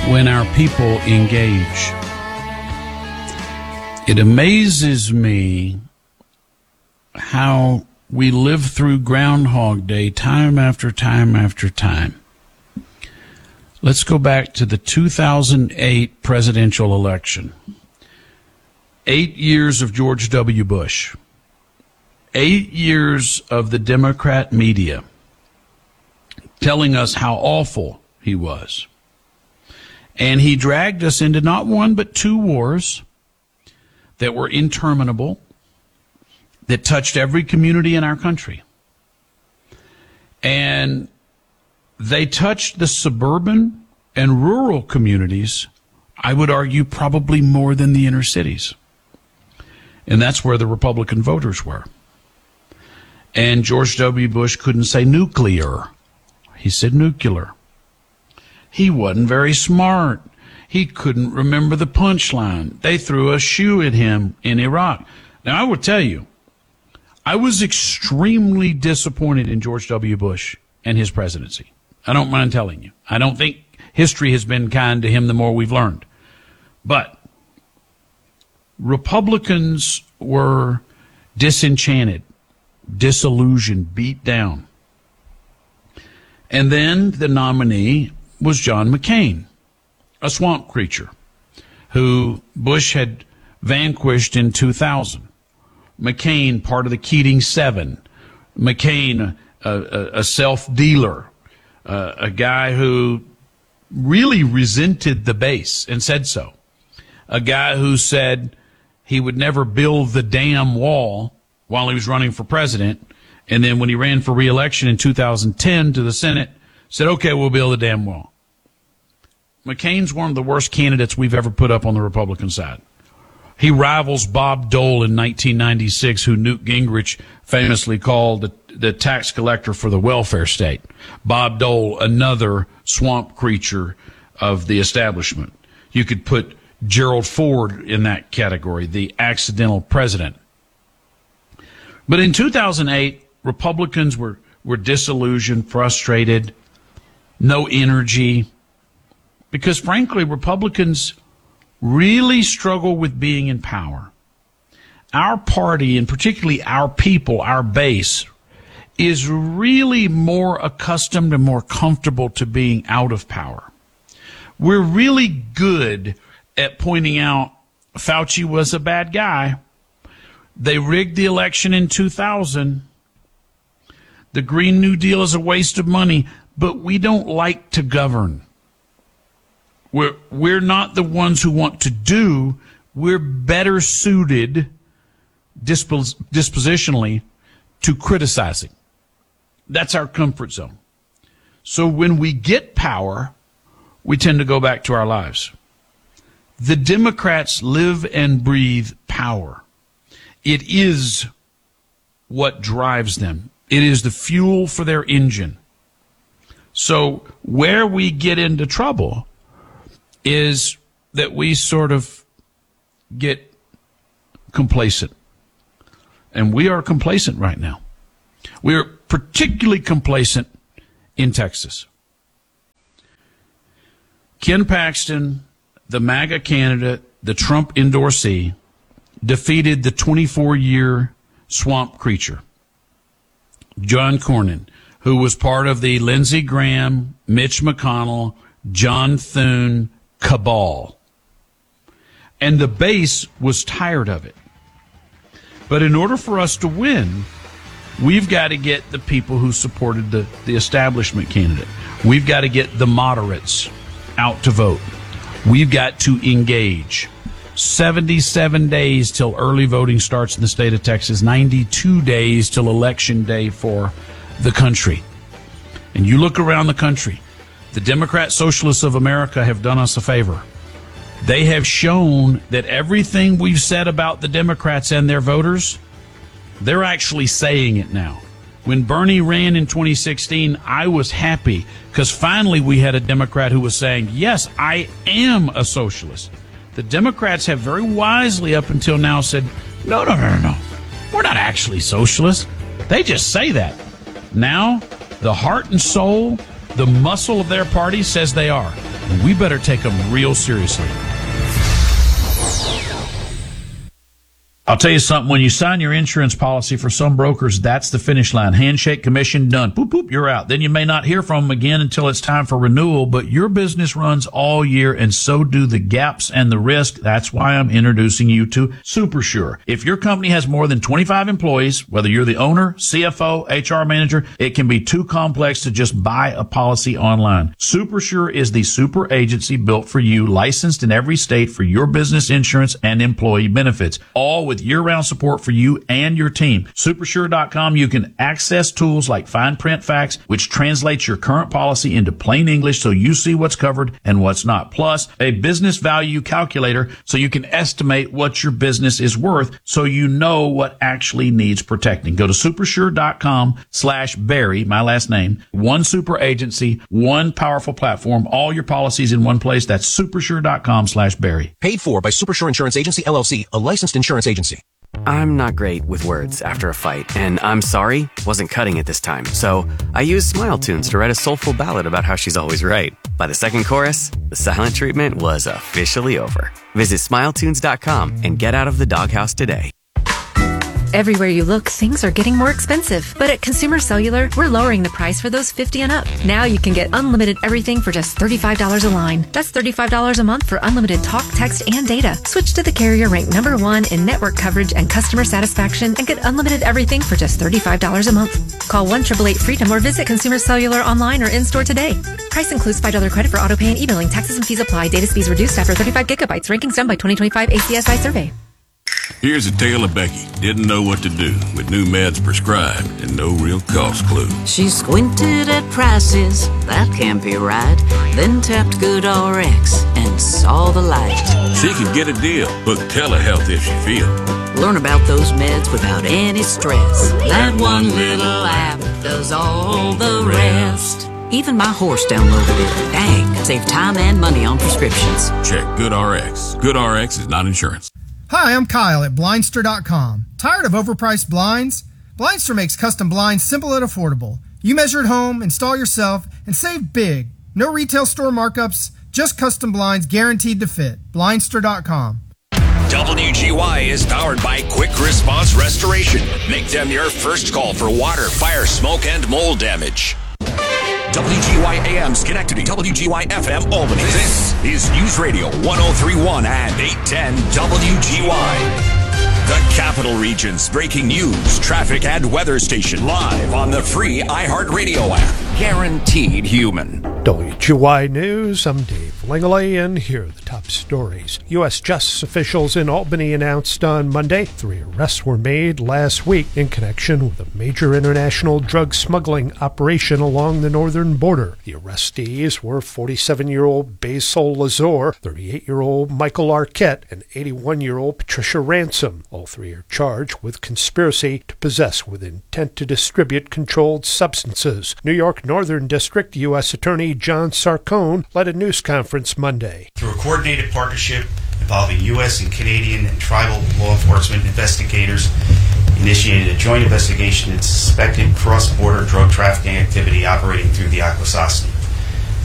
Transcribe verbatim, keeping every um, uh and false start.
when our people engage. It amazes me how we live through Groundhog Day time after time after time. Let's go back to the two thousand eight presidential election. Eight years of George W. Bush. Eight years of the Democrat media telling us how awful he was. And he dragged us into not one but two wars that were interminable, that touched every community in our country. And they touched the suburban and rural communities, I would argue, probably more than the inner cities. And that's where the Republican voters were. And George W. Bush couldn't say nuclear. He said nuclear. He wasn't very smart. He couldn't remember the punchline. They threw a shoe at him in Iraq. Now, I will tell you, I was extremely disappointed in George W. Bush and his presidency. I don't mind telling you. I don't think history has been kind to him the more we've learned. But Republicans were disenchanted, disillusioned, beat down. And then the nominee was John McCain, a swamp creature who Bush had vanquished in two thousand. McCain, part of the Keating Seven. McCain, a, a, a self-dealer, uh, a guy who really resented the base and said so. A guy who said he would never build the damn wall while he was running for president. And then when he ran for re-election in two thousand ten to the Senate, said, okay, we'll build the damn wall. McCain's one of the worst candidates we've ever put up on the Republican side. He rivals Bob Dole in nineteen ninety-six, who Newt Gingrich famously called the, the tax collector for the welfare state. Bob Dole, another swamp creature of the establishment. You could put Gerald Ford in that category, the accidental president. But in two thousand eight, Republicans were, were disillusioned, frustrated, no energy, because frankly, Republicans really struggle with being in power. Our party, and particularly our people, our base, is really more accustomed and more comfortable to being out of power. We're really good at pointing out Fauci was a bad guy. They rigged the election in two thousand. The Green New Deal is a waste of money, but we don't like to govern. We're, we're not the ones who want to do. We're better suited dispos- dispositionally to criticizing. That's our comfort zone. So when we get power, we tend to go back to our lives. The Democrats live and breathe power. It is what drives them. It is the fuel for their engine. So where we get into trouble is that we sort of get complacent. And we are complacent right now. We are particularly complacent in Texas. Ken Paxton, the MAGA candidate, the Trump endorsee, defeated the twenty-four-year swamp creature, John Cornyn, who was part of the Lindsey Graham, Mitch McConnell, John Thune cabal. And the base was tired of it. But in order for us to win, we've got to get the people who supported the, the establishment candidate. We've got to get the moderates out to vote. We've got to engage. seventy-seven days till early voting starts in the state of Texas, ninety-two days till election day for the country. And you look around the country, the Democrat Socialists of America have done us a favor. They have shown that everything we've said about the Democrats and their voters, they're actually saying it now. When Bernie ran in twenty sixteen, I was happy because finally we had a Democrat who was saying, yes, I am a socialist. The Democrats have very wisely up until now said, no, no, no, no, no. We're not actually socialists. They just say that. Now, the heart and soul, the muscle of their party says they are. we better take them real seriously. I'll tell you something, when you sign your insurance policy for some brokers, that's the finish line. Handshake, commission, done. Boop, boop, you're out. Then you may not hear from them again until it's time for renewal, but your business runs all year and so do the gaps and the risk. That's why I'm introducing you to SuperSure. If your company has more than twenty-five employees, whether you're the owner, C F O, H R manager, it can be too complex to just buy a policy online. SuperSure is the super agency built for you, licensed in every state for your business insurance and employee benefits, all with year-round support for you and your team. Supersure dot com, you can access tools like fine print facts, which translates your current policy into plain English so you see what's covered and what's not. Plus, a business value calculator so you can estimate what your business is worth so you know what actually needs protecting. Go to supersure dot com slash Barry, my last name, one super agency, one powerful platform, all your policies in one place. That's supersure dot com slash Barry. Paid for by Supersure Insurance Agency, L L C, a licensed insurance agency. I'm not great with words after a fight, and I'm sorry wasn't cutting it this time, so I used Smile Tunes to write a soulful ballad about how she's always right. By the second chorus, the silent treatment was officially over. Visit smile tunes dot com and get out of the doghouse today. Everywhere you look, things are getting more expensive. But at Consumer Cellular, we're lowering the price for those fifty and up. Now you can get unlimited everything for just thirty-five dollars a line. That's thirty-five dollars a month for unlimited talk, text, and data. Switch to the carrier ranked number one in network coverage and customer satisfaction and get unlimited everything for just thirty-five dollars a month. Call one eight eight eight freedom or visit Consumer Cellular online or in-store today. Price includes five dollars credit for auto pay and e-billing. Taxes and fees apply. Data speeds reduced after thirty-five gigabytes. Rankings done by twenty twenty-five A C S I survey. Here's a tale of Becky. Didn't know what to do with new meds prescribed and no real cost clue. She squinted at prices, that can't be right. Then tapped GoodRx and saw the light. She could get a deal. Book telehealth if she feels. Learn about those meds without any stress. That one little app does all the rest. Even my horse downloaded it. Dang, save time and money on prescriptions. Check GoodRx. GoodRx is not insurance. Hi, I'm Kyle at Blindster dot com. Tired of overpriced blinds? Blindster makes custom blinds simple and affordable. You measure at home, install yourself, and save big. No retail store markups, just custom blinds guaranteed to fit. Blindster dot com. W G Y is powered by Quick Response Restoration. Make them your first call for water, fire, smoke, and mold damage. W G Y A M Schenectady, W G Y F M Albany. This is News Radio one oh three point one and eight ten W G Y. The Capital Region's breaking news, traffic, and weather station live on the free iHeartRadio app. Guaranteed human. W G Y News, I'm Dave Langley, and here are the top stories. U S Justice officials in Albany announced on Monday three arrests were made last week in connection with a major international drug smuggling operation along the northern border. The arrestees were forty-seven-year-old Basil Lazor, thirty-eight-year-old Michael Arquette, and eighty-one-year-old Patricia Ransom. All three are charged with conspiracy to possess with intent to distribute controlled substances. New York Northern District U S Attorney John Sarcone led a news conference Monday. Through a coordinated partnership involving U S and Canadian and tribal law enforcement investigators, initiated a joint investigation into suspected cross-border drug trafficking activity operating through the Akwesasne.